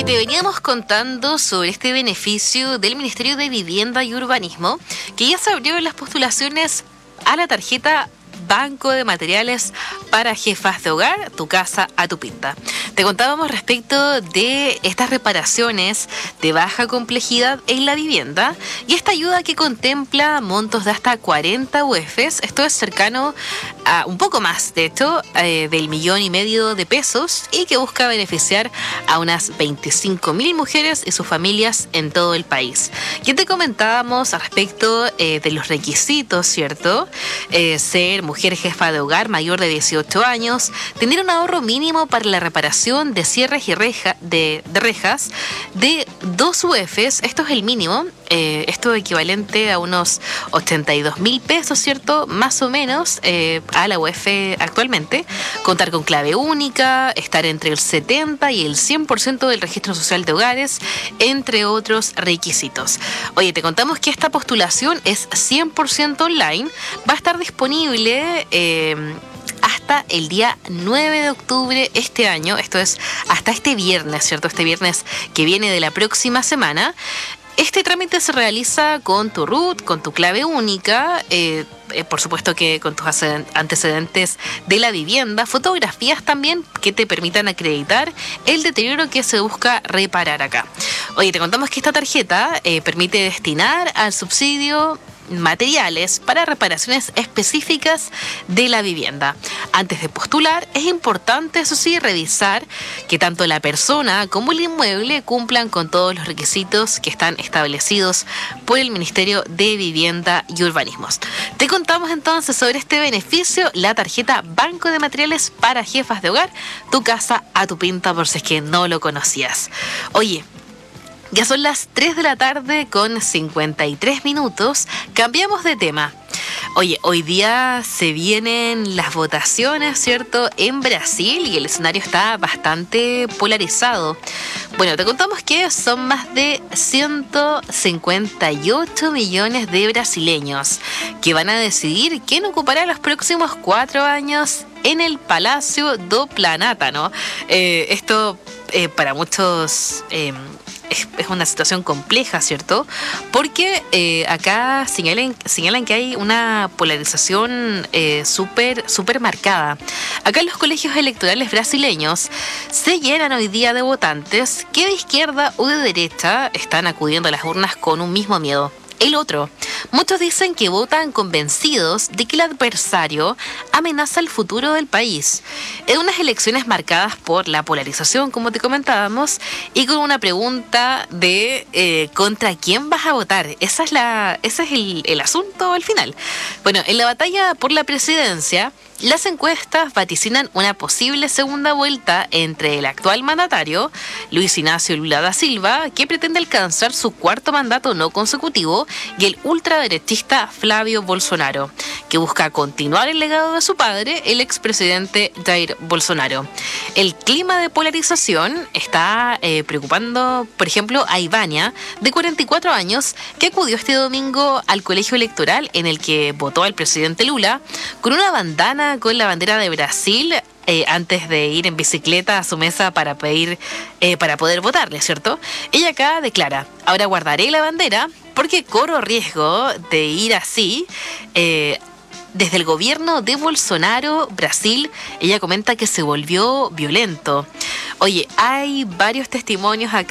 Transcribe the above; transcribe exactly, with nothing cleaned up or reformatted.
Oye, te veníamos contando sobre este beneficio del Ministerio de Vivienda y Urbanismo, que ya se abrió las postulaciones a la tarjeta Banco de Materiales para Jefas de Hogar, tu casa a tu pinta. Te contábamos respecto de estas reparaciones de baja complejidad en la vivienda y esta ayuda que contempla montos de hasta cuarenta U Fs. Esto es cercano a un poco más, de hecho, eh, del millón y medio de pesos y que busca beneficiar a unas veinticinco mil mujeres y sus familias en todo el país. Ya te comentábamos al respecto eh, de los requisitos, ¿cierto? Eh, ser mujer jefa de hogar mayor de dieciocho años, tener un ahorro mínimo para la reparación de cierres y reja, de, de rejas de dos U Fs, esto es el mínimo, eh, esto equivalente a unos ochenta y dos mil pesos, ¿cierto? Más o menos eh, a la U F actualmente, contar con clave única, estar entre el setenta y el cien por ciento del registro social de hogares, entre otros requisitos. Oye, te contamos que esta postulación es cien por ciento online, va a estar disponible Eh, hasta el día nueve de octubre este año, esto es hasta este viernes, ¿cierto? Este viernes que viene de la próxima semana. Este trámite se realiza con tu R U T, con tu clave única, eh, eh, por supuesto que con tus antecedentes de la vivienda, fotografías también que te permitan acreditar el deterioro que se busca reparar acá. Oye, te contamos que esta tarjeta eh, permite destinar al subsidio materiales para reparaciones específicas de la vivienda. Antes de postular, es importante, eso sí, revisar que tanto la persona como el inmueble cumplan con todos los requisitos que están establecidos por el Ministerio de Vivienda y Urbanismos. Te contamos entonces sobre este beneficio, la tarjeta Banco de Materiales para Jefas de Hogar, tu casa a tu pinta, por si es que no lo conocías. Oye, ya son las tres de la tarde con cincuenta y tres minutos. Cambiamos de tema. Oye, hoy día se vienen las votaciones, ¿cierto? En Brasil y el escenario está bastante polarizado. Bueno, te contamos que son más de ciento cincuenta y ocho millones de brasileños que van a decidir quién ocupará los próximos cuatro años en el Palacio do Planalto, ¿no? Eh, esto eh, para muchos Eh, Es, es una situación compleja, ¿cierto? Porque eh, acá señalan, señalan que hay una polarización eh, súper súper marcada. Acá los colegios electorales brasileños se llenan hoy día de votantes que de izquierda o de derecha están acudiendo a las urnas con un mismo miedo: el otro. Muchos dicen que votan convencidos de que el adversario amenaza el futuro del país. En unas elecciones marcadas por la polarización, como te comentábamos, y con una pregunta de eh, ¿contra quién vas a votar? Esa es la, ese es el, el asunto al final. Bueno, en la batalla por la presidencia, las encuestas vaticinan una posible segunda vuelta entre el actual mandatario, Luis Inácio Lula da Silva, que pretende alcanzar su cuarto mandato no consecutivo, y el ultraderechista Flavio Bolsonaro, que busca continuar el legado de su padre, el expresidente Jair Bolsonaro. El clima de polarización está eh, preocupando, por ejemplo, a Ivania, de cuarenta y cuatro años, que acudió este domingo al colegio electoral en el que votó al presidente Lula, con una bandana con la bandera de Brasil, eh, antes de ir en bicicleta a su mesa para pedir, eh, para poder votarle, ¿cierto? Ella acá declara: ahora guardaré la bandera porque corro riesgo de ir así. Eh, Desde el gobierno de Bolsonaro, Brasil, ella comenta que se volvió violento. Oye, hay varios testimonios acá